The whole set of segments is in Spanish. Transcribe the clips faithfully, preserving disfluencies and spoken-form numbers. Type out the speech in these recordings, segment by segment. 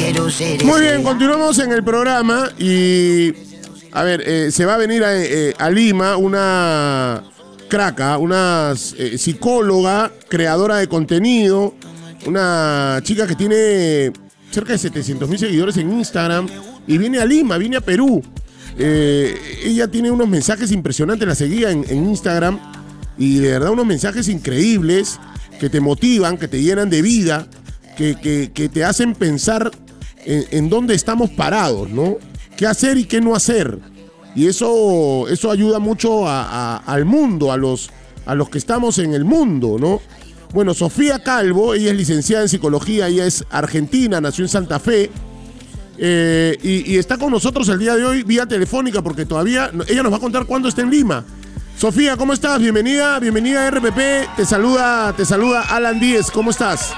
Muy bien, continuamos en el programa y, a ver, eh, se va a venir a, eh, a Lima una craca, una eh, psicóloga, creadora de contenido, una chica que tiene cerca de setecientos mil seguidores en Instagram y viene a Lima, viene a Perú. Eh, ella tiene unos mensajes impresionantes, la seguía en, en Instagram y de verdad unos mensajes increíbles que te motivan, que te llenan de vida, que, que, que te hacen pensar en, en dónde estamos parados, ¿no? ¿Qué hacer y qué no hacer? Y eso, eso ayuda mucho a, a, al mundo, a los, a los que estamos en el mundo, ¿no? Bueno, Sofía Calvo, ella es licenciada en psicología, ella es argentina, nació en Santa Fe, eh, y, y está con nosotros el día de hoy vía telefónica porque todavía, ella nos va a contar cuándo está en Lima. Sofía, ¿cómo estás? Bienvenida, bienvenida a R P P, te saluda, te saluda Alan Díez, ¿cómo estás?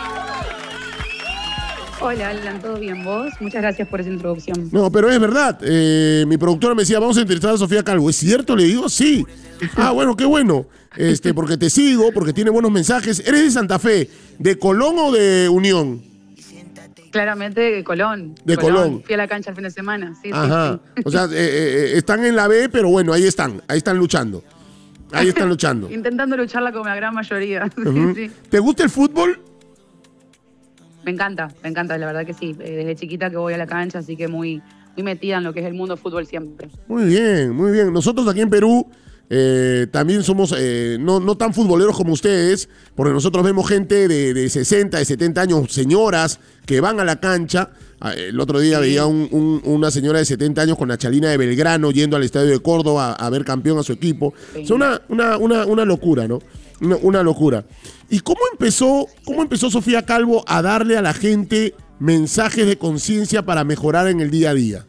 Hola, Alan, ¿todo bien vos? Muchas gracias por esa introducción. No, pero es verdad. Eh, mi productora me decía, vamos a entrevistar a Sofía Calvo. ¿Es cierto? Le digo, sí. Ah, bueno, qué bueno. Este, porque te sigo, porque tiene buenos mensajes. ¿Eres de Santa Fe? ¿De Colón o de Unión? Claramente de Colón. De Colón. Colón. Fui a la cancha el fin de semana. Sí, Ajá. Sí, sí. O sea, eh, eh, están en la B, pero bueno, ahí están. Ahí están luchando. Ahí están luchando. Intentando lucharla como la gran mayoría. Uh-huh. Sí. ¿Te gusta el fútbol? Me encanta, me encanta, la verdad que sí. Desde chiquita que voy a la cancha, así que muy, muy metida en lo que es el mundo fútbol siempre. Muy bien, muy bien. Nosotros aquí en Perú eh, también somos eh, no, no tan futboleros como ustedes, porque nosotros vemos gente de, de sesenta, de setenta años, señoras que van a la cancha. El otro día sí. veía un, un, una señora de setenta años con la chalina de Belgrano yendo al estadio de Córdoba a, a ver campeón a su equipo. Sí. Es una, una, una, una locura, ¿no? Una, una locura. ¿Y cómo empezó, cómo empezó Sofía Calvo a darle a la gente mensajes de conciencia para mejorar en el día a día?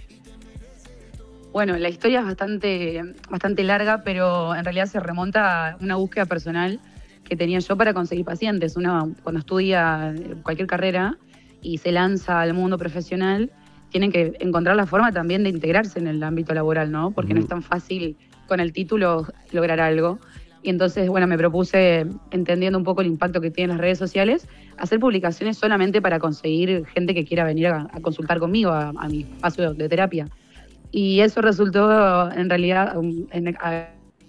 Bueno, la historia es bastante, bastante larga, pero en realidad se remonta a una búsqueda personal que tenía yo para conseguir pacientes. Uno, cuando estudia cualquier carrera y se lanza al mundo profesional, tienen que encontrar la forma también de integrarse en el ámbito laboral, ¿no? Porque uh-huh. no es tan fácil con el título lograr algo. Y entonces, bueno, me propuse, entendiendo un poco el impacto que tienen las redes sociales, hacer publicaciones solamente para conseguir gente que quiera venir a, a consultar conmigo a, a mi espacio de terapia. Y eso resultó, en realidad, en, a,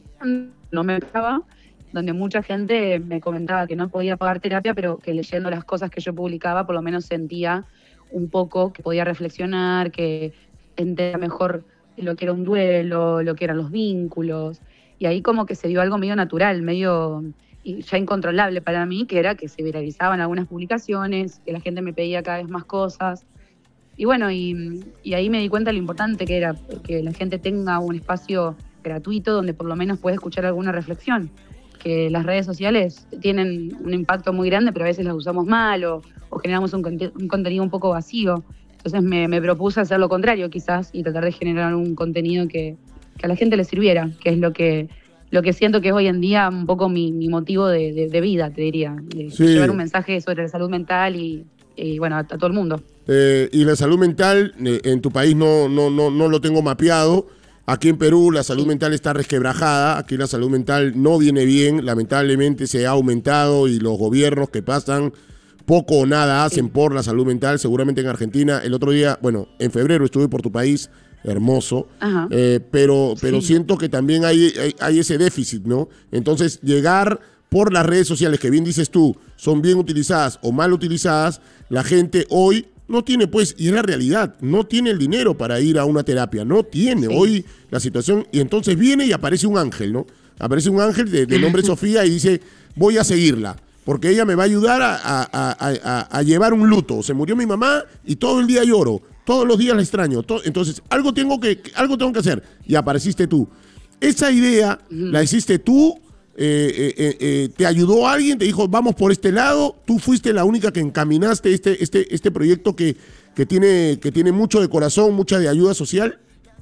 no me esperaba, donde mucha gente me comentaba que no podía pagar terapia, pero que leyendo las cosas que yo publicaba, por lo menos sentía un poco que podía reflexionar, que entendía mejor lo que era un duelo, lo que eran los vínculos. Y ahí como que se dio algo medio natural, medio ya incontrolable para mí, que era que se viralizaban algunas publicaciones, que la gente me pedía cada vez más cosas. Y bueno, y, y ahí me di cuenta de lo importante que era que la gente tenga un espacio gratuito donde por lo menos pueda escuchar alguna reflexión. Que las redes sociales tienen un impacto muy grande, pero a veces las usamos mal o, o generamos un, un contenido un poco vacío. Entonces me, me propuse hacer lo contrario quizás y tratar de generar un contenido que... que a la gente le sirviera, que es lo que lo que siento que es hoy en día un poco mi, mi motivo de, de, de vida, te diría, de, sí. de llevar un mensaje sobre la salud mental y, y bueno, a, a todo el mundo. Eh, y la salud mental, eh, en tu país no, no, no, no lo tengo mapeado. Aquí en Perú la salud sí. mental está resquebrajada, aquí la salud mental no viene bien, lamentablemente se ha aumentado y los gobiernos que pasan poco o nada hacen sí. por la salud mental, seguramente en Argentina. El otro día, bueno, en febrero estuve por tu país, hermoso, eh, pero, pero sí. siento que también hay, hay, hay ese déficit, ¿no? Entonces, llegar por las redes sociales, que bien dices tú, son bien utilizadas o mal utilizadas, la gente hoy no tiene, pues, y es la realidad, no tiene el dinero para ir a una terapia, no tiene sí. hoy la situación, y entonces viene y aparece un ángel, ¿no? Aparece un ángel de, de nombre Sofía y dice, voy a seguirla, porque ella me va a ayudar a, a, a, a, a llevar un luto. Se murió mi mamá y todo el día lloro. Todos los días la extraño. Entonces, algo tengo que, algo tengo que hacer. Y apareciste tú. Esa idea la hiciste tú, eh, eh, eh, te ayudó alguien, te dijo, vamos por este lado. Tú fuiste la única que encaminaste este, este, este proyecto que, que, tiene, que tiene mucho de corazón, mucha de ayuda social.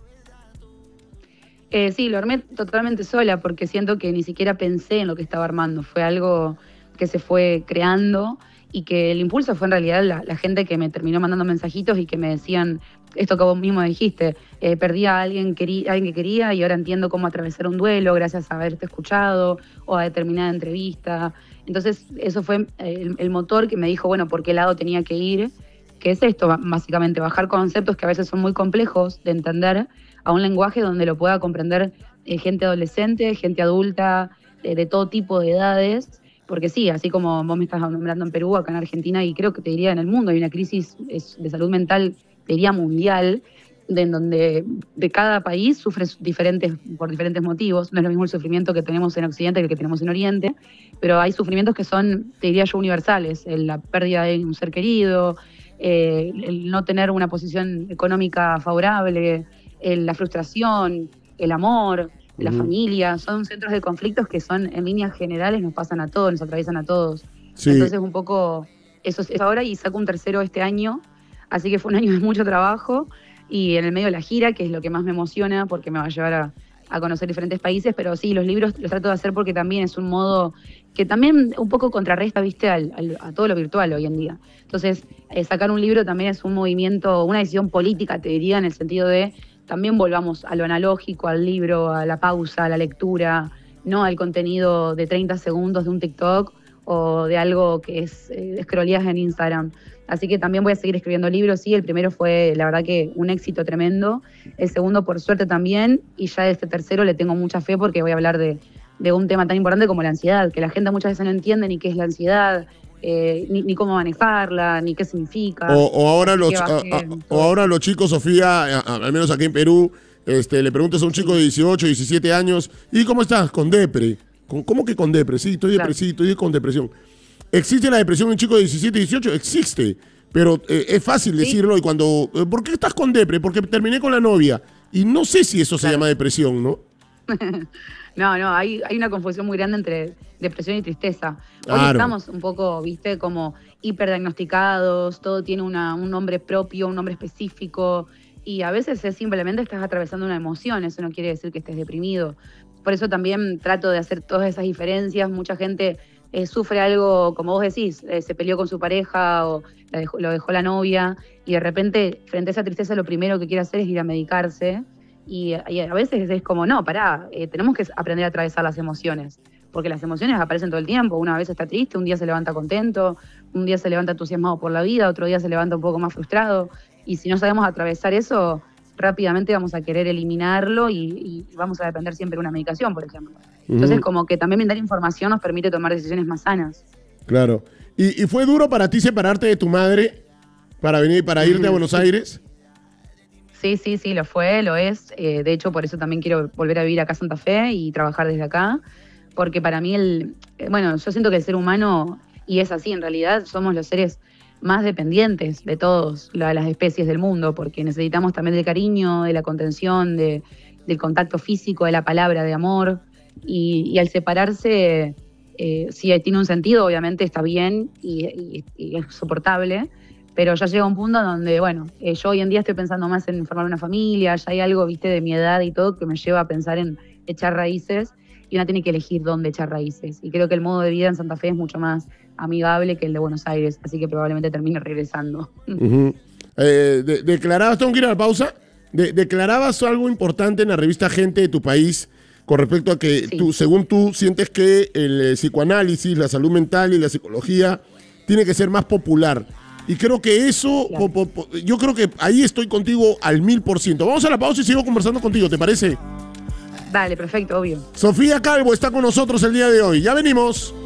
Eh, sí, lo armé totalmente sola porque siento que ni siquiera pensé en lo que estaba armando. Fue algo que se fue creando. Y que el impulso fue en realidad la, la gente que me terminó mandando mensajitos y que me decían esto que vos mismo dijiste, eh, perdí a alguien, querí, a alguien que quería y ahora entiendo cómo atravesar un duelo gracias a haberte escuchado o a determinada entrevista. Entonces eso fue el, el motor que me dijo, bueno, por qué lado tenía que ir que es esto, básicamente, bajar conceptos que a veces son muy complejos de entender a un lenguaje donde lo pueda comprender eh, gente adolescente, gente adulta, eh, de todo tipo de edades, porque sí, así como vos me estás nombrando en Perú, acá en Argentina, y creo que te diría en el mundo, hay una crisis de salud mental, te diría mundial, de en donde de cada país sufre diferentes, por diferentes motivos. No es lo mismo el sufrimiento que tenemos en Occidente que el que tenemos en Oriente, pero hay sufrimientos que son, te diría yo, universales. La pérdida de un ser querido, eh, el no tener una posición económica favorable, el, la frustración, el amor, uh-huh. la familia. Son centros de conflictos que son, en líneas generales, nos pasan a todos, nos atraviesan a todos. Sí. Entonces, un poco, eso es ahora, y saco un tercero este año, así que fue un año de mucho trabajo. Y en el medio de la gira, que es lo que más me emociona, porque me va a llevar a, a conocer diferentes países, pero sí, los libros los trato de hacer porque también es un modo que también un poco contrarresta, viste, al, al, a todo lo virtual hoy en día. Entonces, eh, sacar un libro también es un movimiento, una decisión política, te diría, en el sentido de también volvamos a lo analógico, al libro, a la pausa, a la lectura, no al contenido de treinta segundos de un TikTok o de algo que es eh, scrolleas en Instagram. Así que también voy a seguir escribiendo libros. Sí, el primero fue, la verdad, que un éxito tremendo. El segundo, por suerte, también. Y ya este tercero le tengo mucha fe porque voy a hablar de, de un tema tan importante como la ansiedad, que la gente muchas veces no entiende ni qué es la ansiedad, eh, ni, ni cómo manejarla, ni qué significa. O, o, ahora, los, a, a, o ahora los chicos, Sofía, a, a, al menos aquí en Perú, este, le preguntas a un chico de dieciocho, diecisiete años, ¿y cómo estás? Con depre. ¿Con, ¿Cómo que con depre? Sí, estoy, claro. sí, estoy con depresión. ¿Existe la depresión en un chico de diecisiete, dieciocho? Existe, pero eh, es fácil sí. decirlo. Y cuando, ¿por qué estás con depre? Porque terminé con la novia. Y no sé si eso claro. se llama depresión, ¿no? no, no, hay, hay una confusión muy grande entre depresión y tristeza. Hoy claro. estamos un poco, viste, como hiperdiagnosticados, todo tiene una, un nombre propio, un nombre específico, y a veces es simplemente estás atravesando una emoción, eso no quiere decir que estés deprimido. Por eso también trato de hacer todas esas diferencias. Mucha gente Eh, sufre algo, como vos decís, eh, se peleó con su pareja o la dejó, lo dejó la novia, y de repente, frente a esa tristeza, lo primero que quiere hacer es ir a medicarse, y, y a veces es como, no, pará, eh, tenemos que aprender a atravesar las emociones, porque las emociones aparecen todo el tiempo. Una vez está triste, un día se levanta contento, un día se levanta entusiasmado por la vida, otro día se levanta un poco más frustrado, y si no sabemos atravesar eso, rápidamente vamos a querer eliminarlo y, y vamos a depender siempre de una medicación, por ejemplo. Entonces, uh-huh. como que también brindar información nos permite tomar decisiones más sanas. Claro. ¿Y, y fue duro para ti separarte de tu madre para venir, para irte a Buenos Aires? Sí, sí, sí, lo fue, lo es. Eh, de hecho, por eso también quiero volver a vivir acá a Santa Fe y trabajar desde acá, porque para mí, el, eh, bueno, yo siento que el ser humano, y es así en realidad, somos los seres más dependientes de todas las especies del mundo, porque necesitamos también del cariño, de la contención, de, del contacto físico, de la palabra, de amor, y, y al separarse, eh, si tiene un sentido, obviamente está bien y, y, y es soportable, pero ya llega un punto donde, bueno, eh, yo hoy en día estoy pensando más en formar una familia, ya hay algo, viste, de mi edad y todo, que me lleva a pensar en echar raíces, y una tiene que elegir dónde echar raíces, y creo que el modo de vida en Santa Fe es mucho más amigable que el de Buenos Aires, así que probablemente termine regresando. Uh-huh. eh, de, declarabas, tengo que ir a la pausa, de, declarabas algo importante en la revista Gente de tu País con respecto a que sí. tú, según tú sientes que el eh, psicoanálisis, la salud mental y la psicología tiene que ser más popular. Y creo que eso, claro. po, po, yo creo que ahí estoy contigo al mil por ciento. Vamos a la pausa y sigo conversando contigo, ¿te parece? Dale, perfecto, obvio. Sofía Calvo está con nosotros el día de hoy. Ya venimos.